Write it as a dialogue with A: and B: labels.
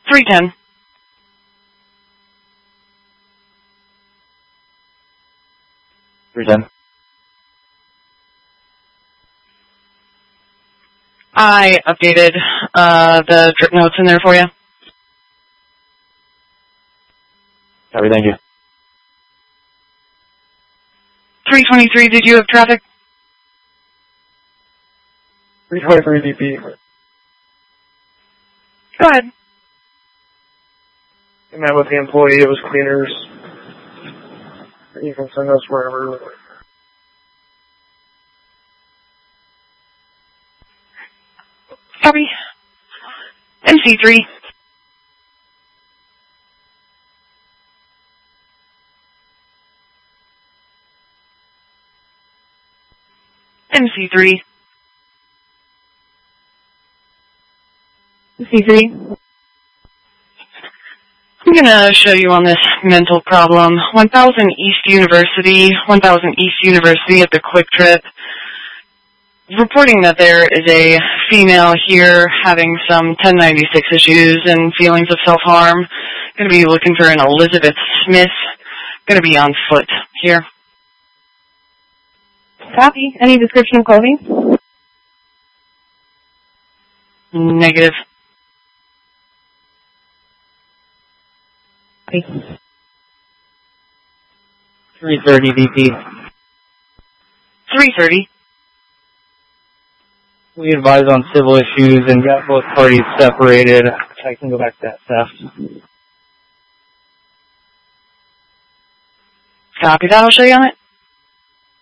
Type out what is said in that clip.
A: 310. I updated the trip notes in there for you.
B: Copy, thank you.
A: 323, did you have traffic?
C: 323 DP.
A: Go ahead.
C: I met with the employee, it was cleaners. You can send us wherever.
A: Copy. MC3. MC3.
D: MC3.
A: I'm going to show you on this mental problem. 1000 East University at the Quick Trip. Reporting that there is a female here having some 1096 issues and feelings of self-harm. Going to be looking for an Elizabeth Smith. Going to be on foot here.
D: Copy. Any description of clothing?
A: Negative.
B: 330 VP.
A: 330.
B: We advise on civil issues and got both parties separated. I can go back to that theft.
A: Copy that. I'll show you on it.